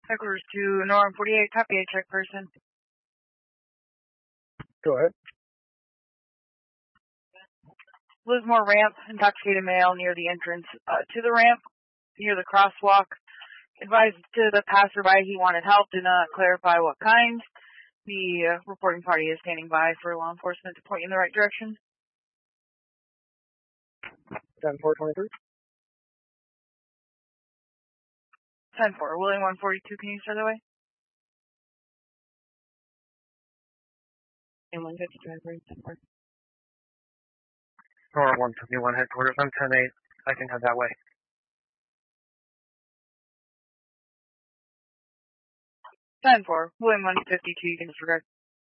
Headquarters to Norm 48, copy a check person. Go ahead. Lismore ramp, intoxicated male near the entrance to the ramp, near the crosswalk. Advised to the passerby he wanted help, did not clarify what kind. The reporting party is standing by for law enforcement to point you in the right direction. 10-4-23. 10-4, William 142, can you start the way? And 152, 10-4. Nora 171 headquarters. I'm 10-8. I can head that way. 10-4, William 152, you can disregard.